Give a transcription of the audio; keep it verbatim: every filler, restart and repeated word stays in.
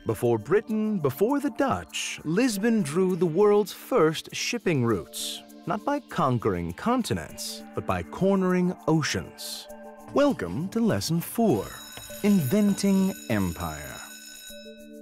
Before Britain, before the Dutch, Lisbon drew the world's first shipping routes, not by conquering continents, but by cornering oceans. Welcome to Lesson four, Inventing Empire.